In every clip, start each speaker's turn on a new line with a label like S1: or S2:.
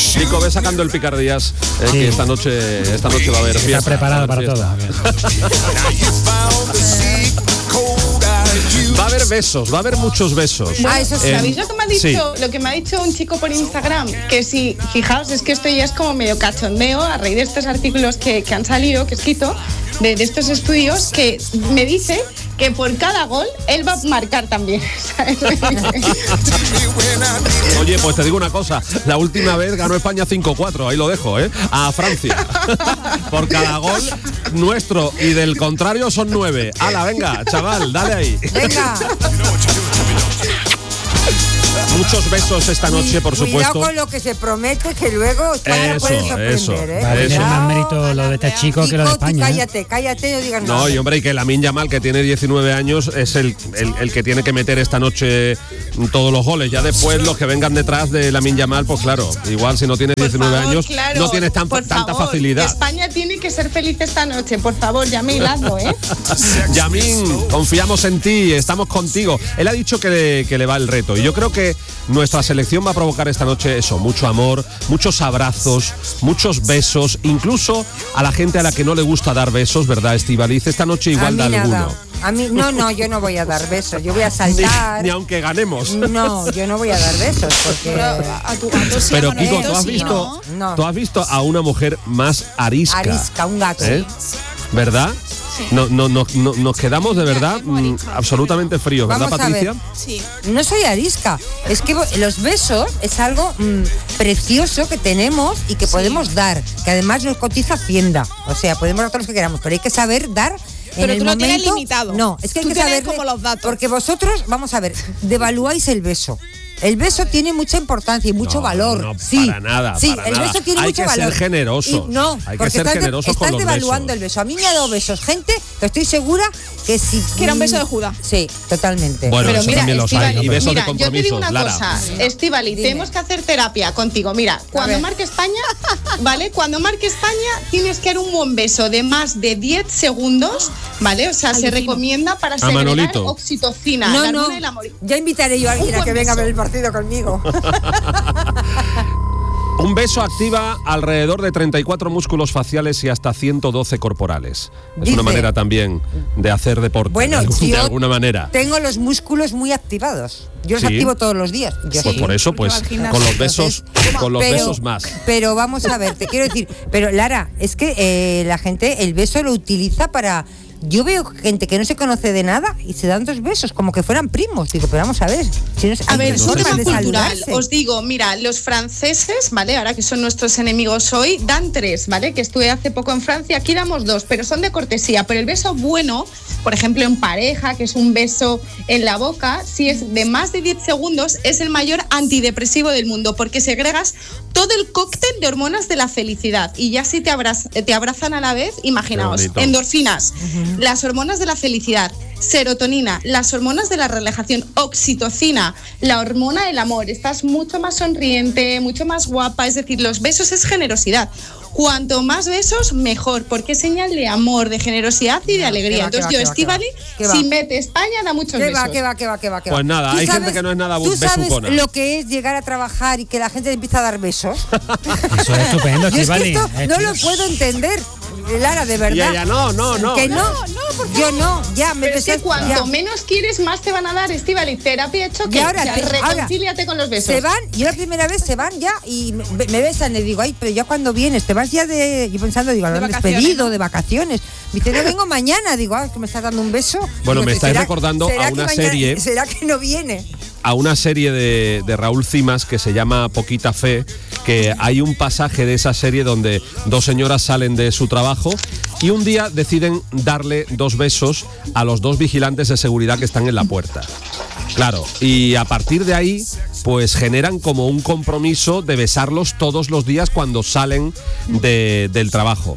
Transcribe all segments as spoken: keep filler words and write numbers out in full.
S1: Nico, ve sacando el picardías, eh, sí. que esta noche, esta noche va a haber fiesta.
S2: Está preparado para todo.
S1: Va a haber besos, va a haber muchos besos.
S3: Ah, eso sí.
S1: Eh,
S3: ¿Sabéis lo que me ha dicho?
S1: Sí.
S3: Lo que me ha dicho un chico por Instagram, que si, fijaos, es que esto ya es como medio cachondeo a raíz de estos artículos que, que han salido, que he escrito, de, de estos estudios, que me dice que por cada gol él va a marcar también.
S1: Oye, pues te digo una cosa, la última vez ganó España cinco cuatro, ahí lo dejo, ¿eh? A Francia. Por cada gol nuestro y del contrario son nueve. ¡Hala, venga, chaval, dale ahí!
S4: Venga.
S1: Muchos besos esta noche, por
S4: Cuidado
S1: supuesto.
S4: Cuidado con lo que se promete, que luego España
S1: eso,
S4: puede sorprender,
S1: eso,
S4: ¿eh?
S2: Vale, tiene más mérito lo de este chico que lo de España.
S4: Cállate, cállate, no digas nada.
S1: No, y hombre, y que Lamine Yamal, que tiene diecinueve años, es el, el, el que tiene que meter esta noche todos los goles. Ya después los que vengan detrás de Lamine Yamal, pues claro, igual si no tienes diecinueve
S3: favor,
S1: años,
S3: claro,
S1: no tienes tan,
S3: por
S1: tanta
S3: favor,
S1: facilidad.
S3: España tiene que ser feliz esta noche, por favor, Yamil, hazlo, ¿eh?
S1: Yamin, confiamos en ti, estamos contigo. Él ha dicho que le, que le va el reto, y yo creo que nuestra selección va a provocar esta noche eso, mucho amor, muchos abrazos, muchos besos, incluso a la gente a la que no le gusta dar besos, ¿verdad, Estíbaliz? Esta noche igual da
S4: nada.
S1: alguno.
S4: A mí, no, no, yo no voy a dar besos, yo voy a saltar.
S1: Ni, ni aunque ganemos.
S4: No, yo no voy a dar besos, porque...
S5: Pero, a tu gato sí,
S1: Pero
S5: a
S1: Kiko, ¿tú has,
S5: sí,
S1: visto,
S4: ¿no?
S1: ¿tú has visto a una mujer más arisca?
S4: Arisca, un gato.
S1: ¿Eh? ¿Verdad? Sí. No, no, no, no, nos quedamos de verdad mmm, absolutamente fríos, ¿verdad,
S4: Vamos
S1: Patricia?
S5: Sí.
S4: No soy arisca, es que los besos es algo mmm, precioso que tenemos y que sí. podemos dar, que además nos cotiza Hacienda, o sea, podemos dar todos los que queramos, pero hay que saber dar.
S5: Pero
S4: en
S5: tú
S4: el
S5: lo
S4: momento,
S5: tienes limitado.
S4: No, es que hay
S5: tú
S4: que saber
S5: como los datos.
S4: Porque vosotros, vamos a ver, devaluáis el beso. El beso tiene mucha importancia y mucho
S1: no,
S4: valor.
S1: No,
S4: sí,
S1: para nada.
S4: sí,
S1: para
S4: el
S1: nada.
S4: beso tiene
S1: Hay
S4: mucho
S1: que
S4: valor.
S1: Ser generosos.
S4: Y no,
S1: hay que
S4: porque
S1: ser
S4: estás,
S1: generosos
S4: de,
S1: con
S4: estás
S1: los
S4: devaluando
S1: besos.
S4: el beso. A mí me ha dado besos gente que estoy segura que sí.
S5: Que era un beso de Judas.
S4: Sí, totalmente.
S1: Bueno,
S3: pero
S1: eso
S3: mira,
S1: también los hay. Y besos
S3: mira,
S1: de compromiso,
S3: yo te digo una
S1: Lara.
S3: cosa, Estíbaliz, tenemos que hacer terapia contigo. Mira, cuando marque España, ¿vale? Cuando marque España tienes que dar un buen beso de más de diez segundos, ¿vale? O sea,
S5: Alucino.
S3: se recomienda para
S1: a
S3: segregar
S1: Manolito.
S3: oxitocina.
S4: No,
S3: la
S4: no,
S3: del amor.
S4: ya invitaré yo a alguien a que venga a ver el partido conmigo.
S1: Un beso activa alrededor de treinta y cuatro músculos faciales y hasta ciento doce corporales. Es
S4: Dice,
S1: una manera también de hacer deporte,
S4: bueno,
S1: de, algún,
S4: yo
S1: de alguna manera.
S4: Tengo los músculos muy activados. Yo los
S1: ¿Sí?
S4: activo todos los días. Yo
S1: Pues
S4: sí.
S1: por eso, pues con los besos, con los
S4: pero,
S1: besos más.
S4: Pero vamos a ver, te quiero decir, pero Lara, es que eh, la gente el beso lo utiliza para... Yo veo gente que no se conoce de nada y se dan dos besos, como que fueran primos. Digo, pero vamos a ver. Si no es,
S3: a ver,
S4: es
S3: un tema
S4: de
S3: cultural.
S4: saludarse.
S3: Os digo, mira, los franceses, ¿vale? Ahora que son nuestros enemigos hoy, dan tres, ¿vale? Que estuve hace poco en Francia, aquí damos dos, pero son de cortesía. Pero el beso bueno, por ejemplo, en pareja, que es un beso en la boca, si es de más de diez segundos, es el mayor antidepresivo del mundo, porque segregas todo el cóctel de hormonas de la felicidad. Y ya si te, abraz, te abrazan a la vez, imaginaos, endorfinas, uh-huh. las hormonas de la felicidad, serotonina, las hormonas de la relajación, oxitocina, la hormona del amor. Estás mucho más sonriente, mucho más guapa, es decir, los besos es generosidad. Cuanto más besos, mejor, porque es señal de amor, de generosidad y de alegría. Entonces yo, Estíbaliz, si mete España, da muchos
S4: ¿Qué
S3: besos.
S4: va, qué va, qué va, qué va, qué va?
S1: Pues nada, hay sabes, gente que no es nada
S4: ¿tú
S1: besucona.
S4: ¿Tú sabes lo que es llegar a trabajar y que la gente empieza a dar besos?
S2: Eso es estupendo, Estíbaliz.
S4: Es que esto no lo puedo entender. Lara, de verdad.
S1: Ya, ya, no, no, no.
S4: Que no,
S3: no, no por favor.
S4: Yo no, ya me
S3: Pero es que cuanto
S4: ya.
S3: menos quieres, más te van a dar, Estíbaliz. Terapia hecho que
S4: ahora,
S3: ya,
S4: te,
S3: reconcíliate con los besos.
S4: Se van, yo la primera vez se van ya y me, me besan, le digo, ay, pero ya cuando vienes, te vas ya de, yo pensando, digo, lo han despedido, ¿no? De vacaciones. Me dice, no vengo mañana, digo, ah, que me estás dando un beso.
S1: Bueno,
S4: digo,
S1: me estáis
S4: ¿será,
S1: recordando
S4: ¿será
S1: a una
S4: mañana,
S1: serie.
S4: ¿Será que no viene?
S1: A una serie de, de Raúl Cimas que se llama Poquita Fe, que hay un pasaje de esa serie donde dos señoras salen de su trabajo y un día deciden darle dos besos a los dos vigilantes de seguridad que están en la puerta. Claro, y a partir de ahí, pues generan como un compromiso de besarlos todos los días cuando salen de, del trabajo.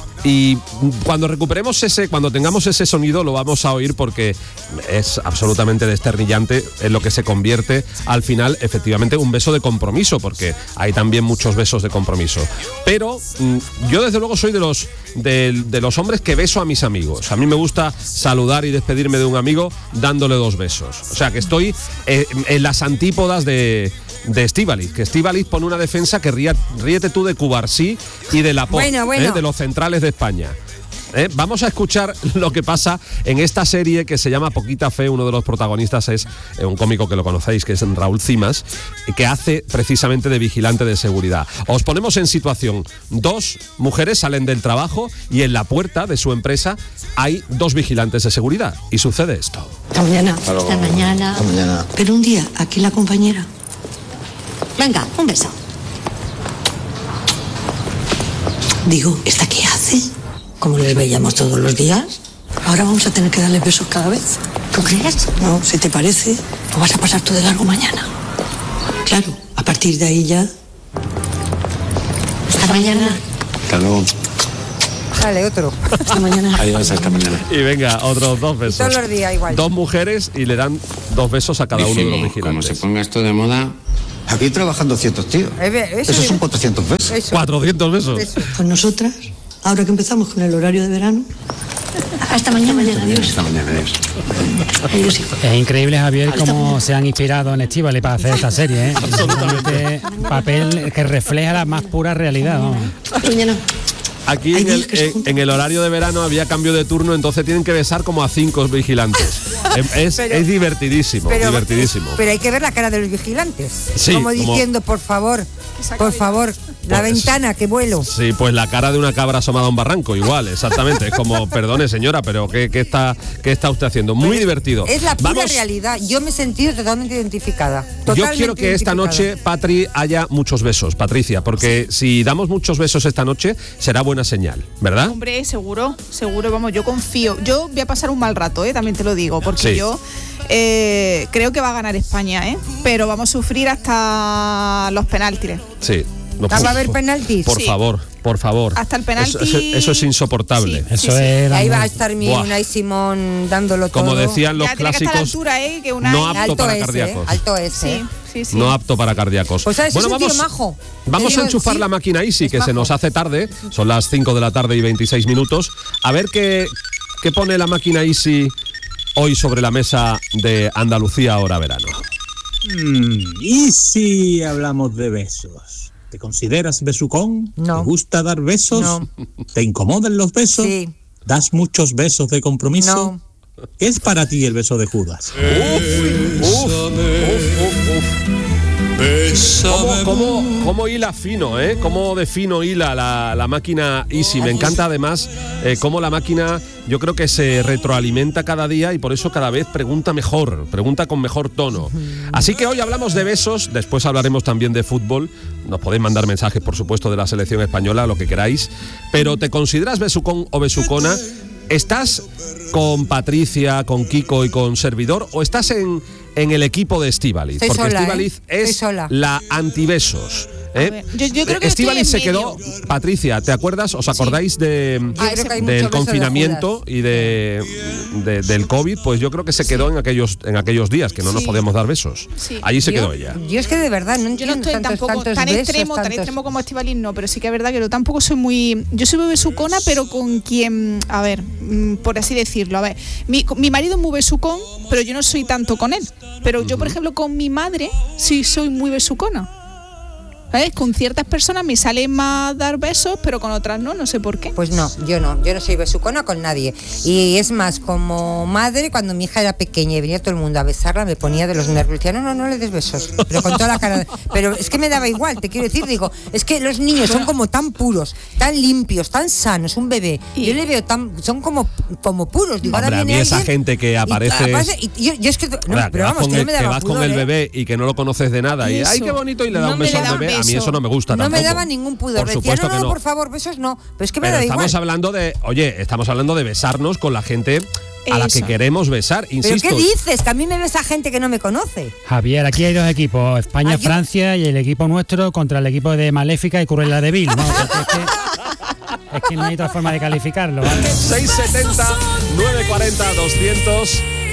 S1: Y cuando recuperemos ese, cuando tengamos ese sonido lo vamos a oír porque es absolutamente desternillante en lo que se convierte al final efectivamente un beso de compromiso, porque hay también muchos besos de compromiso. Pero yo desde luego soy de los de, de los hombres que beso a mis amigos. A mí me gusta saludar y despedirme de un amigo dándole dos besos. O sea que estoy eh, en las antípodas de de Estíbaliz, que Estíbaliz pone una defensa que ría, ríete tú de Cubarsí y de Laporte,
S4: bueno, bueno.
S1: ¿eh? de los centrales de España. ¿Eh? Vamos a escuchar lo que pasa en esta serie que se llama Poquita Fe. Uno de los protagonistas es eh, un cómico que lo conocéis, que es Raúl Cimas, que hace precisamente de vigilante de seguridad. Os ponemos en situación. Dos mujeres salen del trabajo y en la puerta de su empresa hay dos vigilantes de seguridad. Y sucede esto.
S6: Hasta mañana.
S7: Hasta luego.
S6: Hasta mañana.
S7: Hasta mañana.
S6: Pero un día, aquí la compañera. Venga, un beso. Digo, ¿esta qué hace? Como les veíamos todos los días, ahora vamos a tener que darle besos cada vez. ¿Tú crees? No, si te parece, o vas a pasar tú de largo mañana. Claro, a partir de ahí ya. Hasta mañana.
S7: Hasta luego.
S4: Dale, otro.
S6: Hasta mañana.
S7: Adiós, hasta mañana.
S1: Y venga, otros dos besos.
S4: Todos los días igual.
S1: Dos mujeres y le dan dos besos a cada uno de los
S8: Como
S1: vigilantes.
S8: se ponga esto de moda.
S7: Aquí trabajan doscientos tíos.
S4: Eh, ve, eso
S7: Esos
S4: es-
S7: son cuatrocientos besos.
S4: Eso.
S1: cuatrocientos besos.
S4: Eso.
S6: Pues nosotras, ahora que empezamos con el horario de verano. Hasta mañana, mañana, adiós.
S7: Hasta mañana, adiós.
S6: Adiós, hijo.
S2: Es increíble, Javier, cómo se han inspirado en Estíbaliz para hacer esta serie, ¿eh? Absolutamente. Papel que refleja la más pura realidad, ¿no?
S6: Hasta mañana.
S1: Aquí en el, en, en el horario de verano había cambio de turno, entonces tienen que besar como a cinco vigilantes. Es, es,
S4: Pero-
S1: es divertidísimo,
S4: Pero,
S1: divertidísimo.
S4: pero hay que ver la cara de los vigilantes.
S1: Sí,
S4: como
S1: como-
S4: diciendo, por favor, por favor, la
S1: Pues-
S4: ventana, que vuelo.
S1: Sí, pues la cara de una cabra asomada a un barranco, igual, exactamente. Es como, perdone señora, pero ¿qué, qué está, qué está usted haciendo? Muy divertido.
S4: Es la pura
S1: Vamos,
S4: realidad. Yo me he sentido totalmente identificada.
S1: yo
S4: Totalmente
S1: quiero que esta
S4: identificada.
S1: noche, Patri, haya muchos besos, Patricia, porque si damos muchos besos esta noche, será buena señal, ¿verdad?
S5: Hombre, seguro, seguro, vamos, yo confío. Yo voy a pasar un mal rato, ¿eh? También te lo digo, porque
S1: Sí.
S5: yo eh, creo que va a ganar España, ¿eh? Pero vamos a sufrir hasta los penaltis.
S1: Sí. No,
S4: ¿Va a
S1: por-
S4: haber penaltis?
S1: Por
S5: Sí.
S1: favor, por favor.
S5: Hasta el penalti-
S1: Eso, eso- eso es insoportable.
S5: Sí.
S2: Eso es.
S4: Ahí
S2: la-
S4: va a estar mi
S1: Buah.
S4: Unai Simón dándolo todo.
S1: Como decían los
S5: Ya tiene que estar a la
S1: clásicos,
S5: altura, ¿eh? Que una
S1: no apto
S4: Alto
S1: para
S4: ese,
S1: cardíacos.
S4: ¿eh? Alto ese.
S5: Sí,
S4: ¿eh?
S5: sí, sí.
S1: No apto para cardíacos.
S4: Pues sabes, es un tío majo.
S1: Vamos
S4: Te digo,
S1: a enchufar
S4: sí,
S1: la máquina Easy,
S4: es
S1: que se
S4: majo.
S1: nos hace tarde. Son las cinco de la tarde y veintiséis minutos. A ver qué, qué pone la máquina Easy hoy sobre la mesa de Andalucía ahora verano.
S9: Mm, y si hablamos de besos, ¿te consideras besucón?
S4: No.
S9: ¿Te gusta dar besos?
S4: No.
S9: ¿Te incomodan los besos?
S4: Sí.
S9: ¿Das muchos besos de compromiso?
S4: No.
S9: ¿Qué es para ti el beso de Judas?
S1: ¿Cómo, cómo, cómo hila fino, eh? Cómo de fino hila la, la máquina Easy. Me encanta además eh, cómo la máquina, yo creo que se retroalimenta cada día y por eso cada vez pregunta mejor, pregunta con mejor tono. Así que hoy hablamos de besos, después hablaremos también de fútbol. Nos podéis mandar mensajes, por supuesto, de la selección española, lo que queráis. Pero ¿te consideras besucón o besucona? ¿Estás con Patricia, con Kiko y con Servidor o estás en, en el equipo de Estíbaliz?
S4: Estoy
S1: Porque
S4: sola,
S1: Estíbaliz
S4: ¿eh? Estoy
S1: es
S4: sola.
S1: la antibesos. ¿eh?
S5: A ver, yo- yo creo que
S1: Estíbaliz se
S5: estoy en
S1: quedó,
S5: medio.
S1: Patricia, ¿te acuerdas? ¿Os acordáis de,
S4: Yo creo que hay mucho
S1: del
S4: beso de
S1: confinamiento
S4: Judas.
S1: y de, de- del COVID? Pues yo creo que se quedó en aquellos en aquellos días que no nos
S5: Sí.
S1: podíamos dar besos.
S5: Sí.
S1: Allí se
S4: Yo-
S1: quedó ella.
S4: Yo es que de verdad no
S5: Yo
S4: entiendo
S5: no estoy
S4: tantos,
S5: tampoco
S4: tantos
S5: tan
S4: besos,
S5: extremo, tan
S4: tantos-
S5: extremo como Estíbaliz, no, pero sí que es verdad que yo tampoco soy muy. Yo soy muy besucona, pero con quien, a ver, mm, por así decirlo, a ver, mi, mi marido es muy besucón, pero yo no soy tanto con él. Pero yo, por ejemplo, con mi madre sí soy muy besucona. ¿Sabes? Con ciertas personas me sale más dar besos, pero con otras no, no sé por qué.
S4: Pues no, yo no, yo no soy besucona con nadie. Y es más, como madre, cuando mi hija era pequeña y venía todo el mundo a besarla, me ponía de los nervios. Decía, no, no, no le des besos. Pero con toda la cara. de- Pero es que me daba igual, te quiero decir, digo, es que los niños son como tan puros, tan limpios, tan sanos, un bebé.
S5: Y-
S4: Yo le veo tan, son como, como puros. Digo,
S1: Hombre,
S4: ahora
S1: a mí
S4: viene
S1: esa
S4: alguien
S1: gente que
S4: y
S1: aparece-
S4: aparece- y yo, yo es que, no,
S1: Ahora, que
S4: pero
S1: vas
S4: vamos,
S1: con
S4: que no
S1: el,
S4: me
S1: que
S4: daba
S1: vas con
S4: pudor,
S1: el
S4: ¿eh?
S1: bebé y que no lo conoces de nada y
S5: Eso.
S1: ¡ay, qué bonito! Y le da
S5: No
S1: un
S5: me
S1: beso
S5: le
S1: al
S5: da un
S1: bebé. A mí
S5: beso.
S1: eso no me gusta
S4: No
S1: tampoco.
S4: me daba ningún pudor.
S1: Por
S4: Decía,
S1: supuesto
S4: no,
S1: que
S4: no,
S1: no.
S4: por favor, besos no. Pero es que me
S1: Pero
S4: da
S1: estamos
S4: igual.
S1: hablando de, oye, estamos hablando de besarnos con la gente a la que
S5: Eso.
S1: queremos besar,
S4: ¿Pero
S1: insisto.
S4: qué dices? Que a mí me besa gente que no me conoce.
S2: Javier, aquí hay dos equipos, España-Francia y el equipo nuestro contra el equipo de Maléfica y Cruella de Vil. ¿no? Porque Es que, es que no hay otra forma de calificarlo. ¿vale?
S1: seiscientos setenta, novecientos cuarenta, doscientos.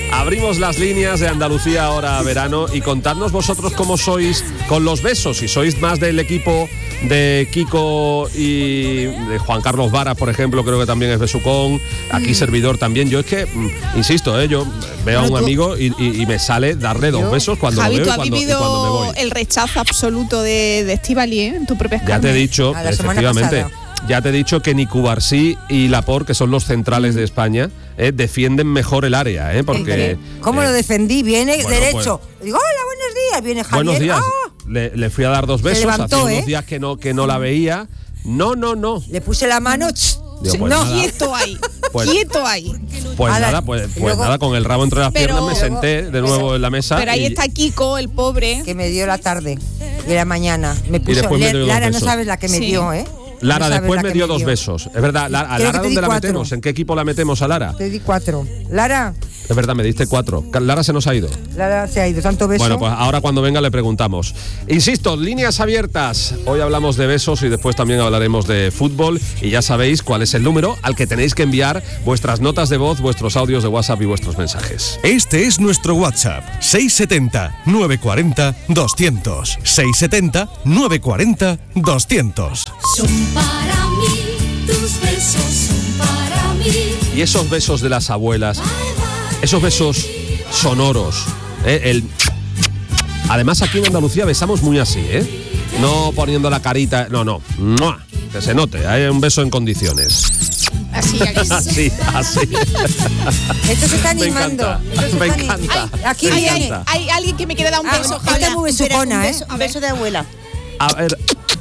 S1: Abrimos las líneas de Andalucía ahora verano y contadnos vosotros cómo sois con los besos, si sois más del equipo de Kiko y de Juan Carlos Vara, por ejemplo, creo que también es besucón, aquí servidor también. Yo es que, insisto, eh, yo veo a un amigo y, y, y me sale darle dos besos cuando
S5: Javi,
S1: lo veo
S5: tú
S1: y
S5: has
S1: cuando, y cuando me voy.
S5: vivido el rechazo absoluto de, de Estíbaliz, ¿eh? En tu propia
S1: Ya te he dicho,
S4: A la semana
S1: efectivamente,
S4: pasada.
S1: ya te he dicho que Nicubarsí y Laporte, que son los centrales de España, eh, defienden mejor el área, eh, porque...
S4: ¿Cómo
S1: eh,
S4: lo defendí? Viene
S1: bueno,
S4: derecho. Digo, hola, buenos días. Viene Javier.
S1: Buenos días.
S4: ¡Ah!
S1: Le, le fui a dar dos
S4: Se
S1: besos,
S4: levantó,
S1: hace unos
S4: ¿eh?
S1: días que no, que no la veía. No, no, no.
S4: Le puse la mano. ch,
S1: Digo, pues
S4: no.
S1: nada.
S5: Quieto ahí,
S1: Pues-
S5: quieto ahí.
S1: Pues
S4: Ala,
S1: nada, pues,
S4: y
S1: pues
S4: luego-
S1: nada, con el rabo entre las
S5: Pero-
S1: piernas me senté de nuevo
S4: pero-
S1: en la mesa.
S5: Pero ahí
S1: y-
S5: está Kiko, el pobre.
S4: Que me dio la tarde y la mañana. Me puso.
S1: después me
S4: Le-
S1: dio dos
S4: Lara, no
S1: besos.
S4: sabes la que me
S5: Sí.
S4: dio, ¿eh?
S1: Lara
S4: No sabes
S1: después
S4: la
S1: me
S4: que
S1: dio dos besos. Es verdad, La- ¿a
S4: Creo
S1: Lara
S4: que te di
S1: dónde la
S4: cuatro.
S1: metemos? ¿En qué equipo la metemos a Lara?
S4: Te di cuatro. Lara,
S1: Es verdad, me diste cuatro. Lara se nos ha ido.
S4: Lara se ha ido. Tanto beso.
S1: Bueno, pues ahora cuando venga le preguntamos. Insisto, líneas abiertas. Hoy hablamos de besos y después también hablaremos de fútbol. Y ya sabéis cuál es el número al que tenéis que enviar vuestras notas de voz, vuestros audios de WhatsApp y vuestros mensajes.
S8: Este es nuestro WhatsApp, seis setenta, novecientos cuarenta, doscientos. seis setenta, novecientos cuarenta, doscientos.
S10: Son para mí, tus besos son para mí.
S1: Y esos besos de las abuelas, esos besos sonoros, ¿eh? El... Además aquí en Andalucía besamos muy así, ¿eh? No poniendo la carita, no, no, ¡mua! Que se note, hay un beso en condiciones.
S5: Así, aquí.
S1: Así, así.
S4: Esto se está
S1: Me
S4: animando.
S1: encanta,
S4: Esto se
S1: me
S4: está ani-
S1: encanta.
S4: Ay, aquí
S1: Me
S5: Hay,
S4: viene.
S1: encanta.
S5: hay alguien que me quiere dar un
S4: Ah,
S5: beso,
S4: esta
S5: Javi.
S4: es muy besucona, ¿eh?
S11: Un beso de abuela.
S1: A ver.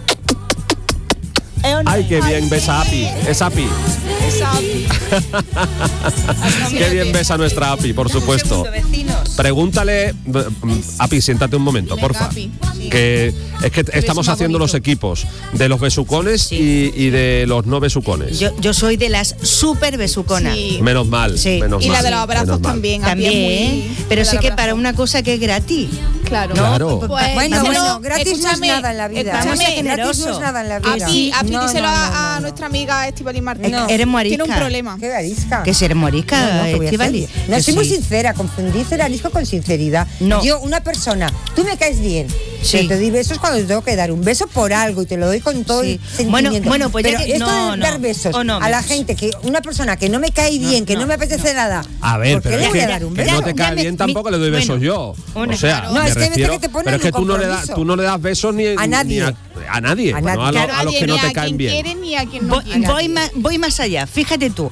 S1: Ay, qué bien besa Api. Es Api.
S5: Esa-
S1: Qué bien besa nuestra Api, por supuesto.
S11: Vecinos.
S1: Pregúntale, mm, Api, siéntate un momento,
S5: Venga,
S1: porfa.
S5: Api.
S1: Que es que estamos
S5: más
S1: haciendo
S5: bonito.
S1: los equipos de los besucones y, y de los no besucones.
S11: Yo, yo soy de las super besuconas.
S5: Sí.
S1: Menos mal,
S11: Sí.
S1: menos
S5: Y
S1: mal.
S5: la de los abrazos
S1: menos mal.
S5: también. Api
S11: También,
S5: es muy-
S11: ¿eh? Pero
S5: la
S11: sé
S5: del
S11: que
S5: abrazo.
S11: para una cosa que es gratis.
S5: Claro.
S1: Claro.
S5: Pues,
S4: Bueno,
S5: díselo,
S4: bueno, gratis no es
S5: escúchame,
S4: nada en la vida.
S5: escúchame,
S11: Vamos a ser
S4: Gratis no es
S11: generoso.
S4: nada en la vida.
S5: Api, Api,
S4: No,
S5: díselo
S4: no,
S5: a,
S4: no,
S5: a
S4: no.
S5: nuestra amiga Estíbaliz Martínez.
S4: No.
S11: Eres morisca.
S5: Tiene un problema.
S4: Qué arisca.
S11: Que ser morisca,
S4: No, no, ¿qué voy a
S11: Estíbaliz.
S4: hacer? No,
S11: Yo
S4: soy muy
S11: sí.
S4: sincera, confundí cerarisco con sinceridad.
S11: No.
S4: Yo, una persona, tú me caes bien,
S11: Sí.
S4: pero te doy besos cuando te tengo que dar un beso por algo y te lo doy con todo
S11: Sí.
S4: el sentimiento.
S11: Bueno, bueno, pues ya
S4: pero
S11: que-
S4: esto
S11: no,
S4: de
S11: no.
S4: dar besos
S11: O no,
S4: a la
S11: besos.
S4: gente, que una persona que no me cae bien, que no,
S11: no,
S4: me apetece nada,
S1: A ver,
S4: ¿por qué
S1: pero
S4: le
S1: es
S4: voy
S1: que,
S4: a dar un
S1: que
S4: beso?
S1: no te
S11: Ya
S1: cae
S11: me-
S1: bien tampoco
S11: mi-
S1: le doy besos
S11: bueno,
S1: yo.
S11: una-
S1: o sea,
S4: No,
S1: me
S4: es que hay veces
S1: refiero,
S4: que te ponen
S1: pero es
S4: un
S1: que tú no, le das,
S4: compromiso.
S1: tú no le das besos ni,
S4: A nadie.
S1: ni a, a nadie,
S4: A
S1: bueno,
S4: nadie.
S1: a, lo-
S5: Claro,
S1: a los
S5: nadie,
S1: que no
S5: ni
S1: te
S5: a
S1: caen
S5: quien
S1: bien.
S5: quiere ni a quien no
S11: Voy,
S5: quiere.
S11: voy más, voy más allá. Fíjate tú.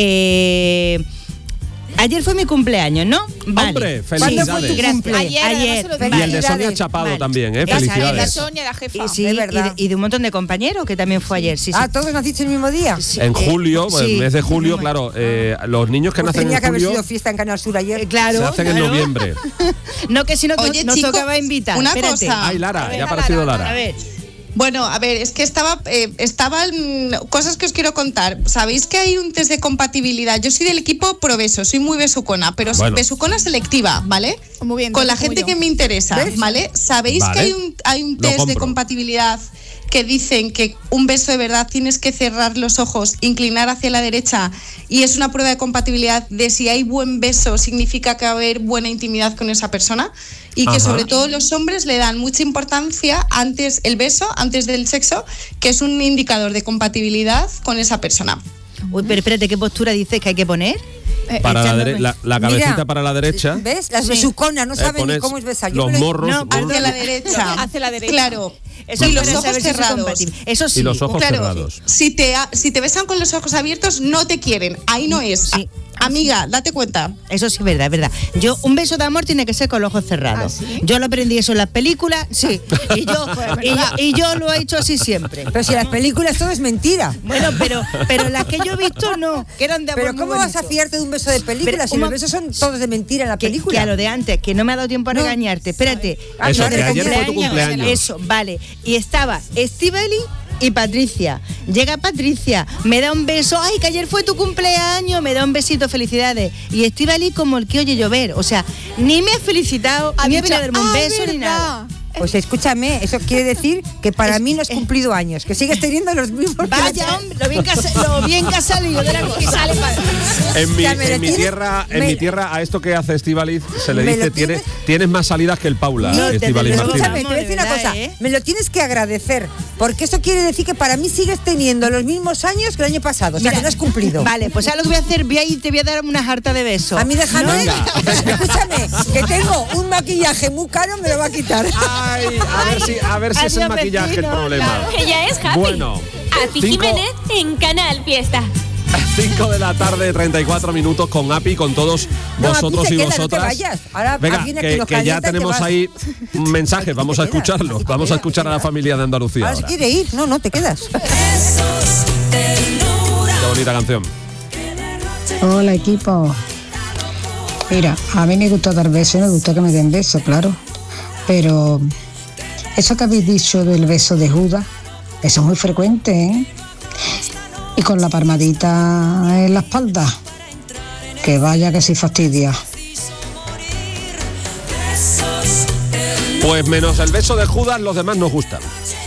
S11: Eh, ayer fue mi cumpleaños, ¿no? Vale.
S1: Hombre,
S4: ¿Cuándo fue tu
S1: felicidades.
S11: Gracias.
S4: cumple?
S5: Ayer, además, se
S11: Ayer.
S5: lo
S1: Y el de
S4: Felicidades.
S1: Sonia Chapado
S11: Vale.
S1: también, ¿eh?
S11: Esa,
S5: La
S1: Felicidades.
S5: Sonia, la jefa.
S11: Y, sí,
S4: Es
S11: y,
S4: verdad.
S11: de, y de un montón de compañeros que también fue ayer. Sí, sí.
S4: Ah, ¿todos naciste el mismo día?
S11: Sí,
S1: En
S11: eh,
S1: julio,
S11: sí.
S1: el mes de julio, claro, eh, los niños que
S4: Pues
S1: nacen
S4: tenía
S1: en
S4: que haber
S1: julio
S4: sido fiesta en Canal Sur ayer.
S11: Eh, claro.
S1: se hacen en
S11: claro.
S1: noviembre.
S11: No, que si no
S3: Oye,
S11: nos
S3: chicos,
S11: tocaba invitar.
S3: una
S11: Espérate.
S3: cosa.
S1: Ay, Lara,
S5: A ver,
S1: ya ha aparecido
S5: Lara,
S1: Lara.
S11: A ver.
S3: Bueno, a ver, es que estaba, eh, estaban cosas que os quiero contar. Sabéis que hay un test de compatibilidad. Yo soy del equipo pro beso, soy muy besucona, pero
S1: Bueno.
S3: besucona selectiva, ¿vale?
S5: Muy bien,
S3: Con la
S5: como
S3: gente
S5: yo.
S3: que me interesa,
S4: ¿Ves?
S3: ¿vale? Sabéis
S1: Vale.
S3: que hay un, hay un
S1: Lo
S3: test de
S1: compro.
S3: compatibilidad que dicen que un beso de verdad tienes que cerrar los ojos, inclinar hacia la derecha, y es una prueba de compatibilidad de si hay buen beso significa que va a haber buena intimidad con esa persona, y que
S1: Ajá.
S3: sobre todo los hombres le dan mucha importancia antes el beso, antes del sexo, que es un indicador de compatibilidad con esa persona.
S11: Uy, pero espérate, ¿qué postura dices que hay que poner?
S5: Eh,
S1: Para la,
S11: echándome.
S1: dere- la, la cabecita
S4: Mira,
S1: para la derecha.
S4: ¿Ves? Las
S11: Sí.
S4: besuconas no
S1: eh,
S4: saben ni
S1: pones
S4: cómo es besar. Yo
S1: los
S4: me lo-
S1: morros.
S11: No,
S1: morros-
S3: Hacia la derecha.
S5: Hacia la derecha.
S3: Claro.
S11: Eso
S3: y
S11: es
S3: los
S11: para
S3: ojos
S11: saber si es
S3: cerrados.
S11: compatible. Eso sí.
S1: Y los ojos
S3: Claro,
S1: cerrados.
S3: si te, ha- si te besan con los ojos abiertos, no te quieren. Ahí no es.
S11: Sí.
S3: A- Amiga, date cuenta.
S11: Eso sí es verdad, es verdad. Yo, un beso de amor tiene que ser con los ojos cerrados.
S5: ¿Ah, sí?
S11: Yo lo aprendí eso en las películas, sí. Y yo, y yo, y yo lo he hecho así siempre.
S4: Pero si las películas todo es mentira.
S11: Bueno, pero, pero las que yo he visto no, que eran de amor.
S4: Pero
S11: muy
S4: ¿cómo vas a
S11: bonito.
S4: fiarte de un beso de película
S11: Pero,
S4: si
S11: un
S4: los
S11: mo-
S4: besos son todos de mentira en la
S11: Que,
S4: película?
S11: que a lo de antes, que no me ha dado tiempo a
S4: No.
S11: regañarte. Espérate.
S4: Ah,
S1: Eso,
S4: no,
S1: que
S4: de
S1: ayer fue tu cumpleaños.
S11: Eso, vale. Y estaba Estíbaliz y Patricia. Llega Patricia, me da un beso. Ay, que ayer fue tu cumpleaños. Me da un besito, felicidades. Y Estíbaliz como el que oye llover. O sea, ni me ha felicitado,
S5: Ha
S11: ni ha
S5: dicho,
S11: venido a darme un
S5: "Ah, es
S11: beso, ni
S5: verdad".
S11: nada.
S4: Pues escúchame, eso quiere decir que para mí no has cumplido años, que sigues teniendo los mismos.
S11: Vaya, hombre, lo bien que ha, lo bien que ha salido de la cosa.
S1: En mi,
S4: Ya, me lo
S1: en mi
S4: tienes-
S1: tierra, en
S4: me-
S1: mi tierra a esto que hace Estíbaliz se le
S4: Me
S1: dice
S4: lo
S1: tienes,
S4: tienes-
S1: tienes más salidas que el Paula,
S4: No,
S1: Estíbaliz
S11: desde luego,
S1: Martínez.
S4: Escúchame, te voy a decir una
S11: De verdad,
S4: cosa,
S11: ¿eh?
S4: me lo tienes que agradecer, porque eso quiere decir que para mí sigues teniendo los mismos años que el año pasado, o sea,
S11: Mira,
S4: que no has cumplido.
S11: Vale, pues ahora lo que voy a hacer, voy a ir, te voy a dar una jarta de besos.
S4: A mí déjame,
S1: Venga.
S4: escúchame, que tengo un maquillaje muy caro, me lo va a quitar.
S1: Ay, a ver si, a ver si es el
S11: Adiós,
S1: maquillaje
S11: vecino,
S1: el problema.
S11: claro.
S12: Ella es Happy.
S1: Bueno,
S12: Happy
S1: cinco-
S12: Jiménez en Canal Fiesta.
S1: cinco de la tarde, treinta y cuatro minutos con Api, con todos
S4: No,
S1: vosotros
S4: Api se
S1: y
S4: queda, no te
S1: vosotras.
S4: vayas. Ahora
S1: Venga,
S4: viene
S1: que,
S4: aquí nos
S1: que ya
S4: calienta y te
S1: tenemos
S4: vas.
S1: ahí mensajes, vamos a
S4: Aquí te quedas,
S1: escucharlos.
S4: aquí te
S1: Vamos a
S4: quedas,
S1: escuchar a la
S4: aquí te
S1: familia de Andalucía
S4: Ahora se
S1: ahora.
S4: quiere ir, no, no, te quedas.
S1: Qué bonita canción.
S13: Hola equipo. Mira, a mí me gustó dar besos, me gustó que me den besos, claro. Pero eso que habéis dicho del beso de Judas, eso es muy frecuente, ¿eh? Y con la palmadita en la espalda, que vaya que sí fastidia.
S1: Pues menos el beso de Judas, los demás nos gustan.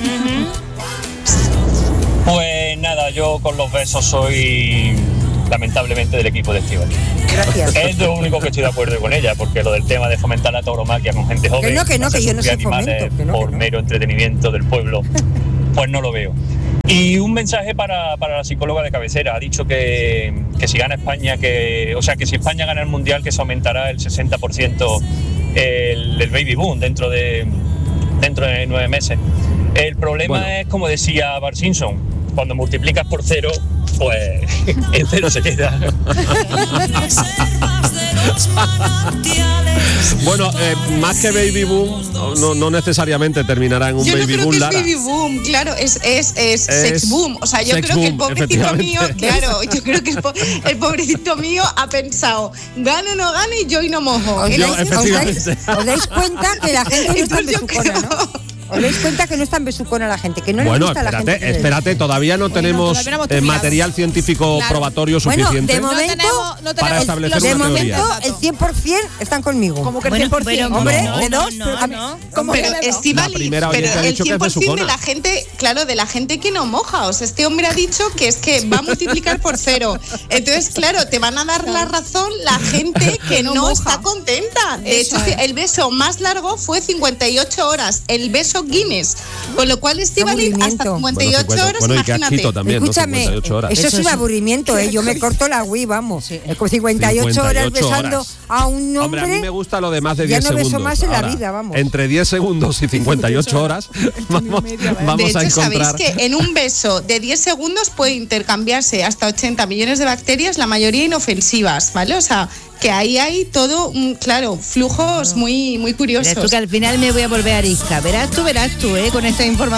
S14: Pues nada, yo con los besos soy lamentablemente del equipo de Estíbaliz.
S4: Gracias.
S14: Es lo único que estoy de acuerdo con ella, porque lo del tema de fomentar la tauromaquia con gente joven,
S4: Que no, que no,
S14: hacer
S4: que yo no
S14: sufrir
S4: soy
S14: animales
S4: fomento, que no,
S14: por
S4: que no.
S14: mero entretenimiento del pueblo, pues no lo veo. Y un mensaje para, para la psicóloga de cabecera. Ha dicho que, que si gana España, que, o sea, que si España gana el Mundial, que se aumentará el sesenta por ciento el, el baby boom dentro de, dentro de nueve meses. El problema
S1: Bueno.
S14: es, como decía Bart Simpson, cuando multiplicas por cero, pues en cero se queda.
S1: Bueno, eh, más que baby boom, no, no necesariamente terminará en un
S3: Yo no
S1: baby
S3: creo
S1: boom,
S3: que es
S1: Lara.
S3: baby boom, claro, es, es, es,
S1: Es
S3: sex boom. O sea, yo
S1: sex
S3: creo que el
S1: boom,
S3: pobrecito mío,
S1: efectivamente.
S3: claro, yo creo que el, po- el pobrecito mío ha pensado, gano o no gano y yo y no mojo.
S4: ¿Os
S1: Yo,
S4: dais, os
S1: efectivamente.
S4: dais- os dais cuenta que la gente no es tan
S3: Entonces yo
S4: besucona, ¿no? ¿Os dais cuenta que no es tan besucona la gente? Que no le
S1: Bueno,
S4: gusta a la gente.
S1: espérate,
S4: que le-
S1: espérate, todavía no tenemos
S5: todavía no hemos
S1: eh,
S5: terminado.
S1: material científico
S5: Claro.
S1: probatorio
S4: Bueno,
S1: suficiente.
S4: de momento,
S5: tenemos- no
S1: para
S5: tenemos
S1: establecer
S5: los
S4: de
S1: una
S4: momento
S1: teoría.
S4: el cien por ciento están conmigo.
S5: Como que el
S11: Bueno,
S5: cien por ciento.
S11: pero
S4: Hombre,
S11: no,
S4: de
S11: no,
S4: dos,
S11: no,
S4: pero a mí-
S11: no.
S5: Como
S3: Pero
S5: que de dos.
S3: Estíbaliz,
S1: La primera
S3: pero
S1: oyente ha
S3: el
S1: dicho que es
S3: cien por ciento de
S1: besucona.
S3: la gente, claro, de la gente que no moja. O sea, este hombre ha dicho que es que va a multiplicar por cero. Entonces, claro, te van a dar la razón la gente que
S5: No
S3: no,
S5: moja.
S3: está contenta. De
S5: Eso
S3: hecho,
S5: es.
S3: el beso más largo fue cincuenta y ocho horas, el beso Guinness. Con lo cual, Estíbaliz, hasta
S4: aburrimiento.
S3: cincuenta y ocho
S1: Bueno, cincuenta
S3: horas,
S1: bueno, y que
S3: imagínate.
S1: asquito también, ¿no?
S4: Escúchame,
S1: cincuenta y ocho horas.
S4: eso,
S11: Eso
S4: es un
S11: es-
S4: aburrimiento, ¿eh? Yo me corto la Wii, vamos. Con cincuenta y ocho horas
S1: cincuenta y ocho
S4: besando
S1: horas.
S4: a un hombre.
S1: Hombre, a mí me gusta lo de más de
S4: ya
S1: diez
S4: no
S1: segundos.
S4: beso más en la
S1: Ahora,
S4: vida, vamos.
S1: Entre diez segundos y cincuenta y ocho horas, vamos, vamos
S3: De
S1: a
S3: hecho, sabéis
S1: encontrar.
S3: que en un beso de diez segundos puede intercambiarse hasta ochenta millones de bacterias, la mayoría inofensivas, ¿vale? O sea, que ahí hay todo, un, claro, flujos muy, muy curiosos.
S11: Verás tú que al final me voy a volver arisca. Verás tú, verás tú, ¿eh? Con esta información.